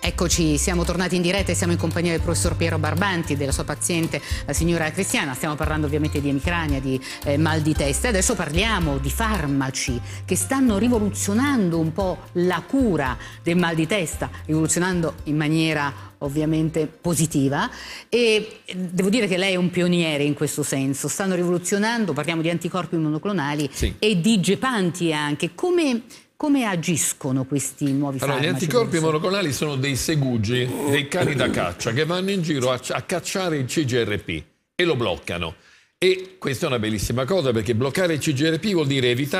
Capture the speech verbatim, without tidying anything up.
Eccoci, siamo tornati in diretta e siamo in compagnia del professor Piero Barbanti, della sua paziente, la signora Cristiana. Stiamo parlando ovviamente di emicrania, di eh, mal di testa. E adesso parliamo di farmaci che stanno rivoluzionando un po' la cura del mal di testa, rivoluzionando in maniera ovviamente positiva, e devo dire che lei è un pioniere in questo senso. Stanno rivoluzionando, parliamo di anticorpi monoclonali, sì, e di gepanti anche. Come... Come agiscono questi nuovi allora, farmaci? Gli anticorpi monoclonali sono dei segugi, dei cani da caccia che vanno in giro a, a cacciare il C G R P e lo bloccano. E questa è una bellissima cosa, perché bloccare il C G R P vuol dire evitare